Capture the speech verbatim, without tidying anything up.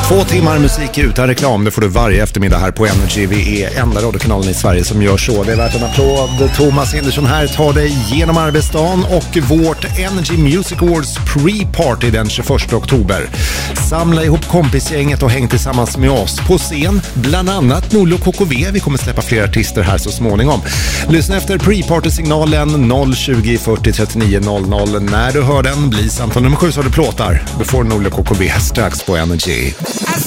Två timmar musik utan reklam, det får du varje eftermiddag här på Energy. Vi är enda radiokanalen i Sverige som gör så. Det är värt en applåd. Thomas Hindersson här tar dig genom arbetsdagen och vårt Energy Music Awards pre-party den tjugoförsta oktober. Samla ihop kompisgänget och häng tillsammans med oss på scen. Bland annat Nolo K K V. Vi kommer släppa fler artister här så småningom. Lyssna efter pre-party-signalen noll tjugo fyrtio trettionio noll noll. När du hör den, bli samtal nummer sju så har du plåtar. Du får Nolo K K V strax på Energy.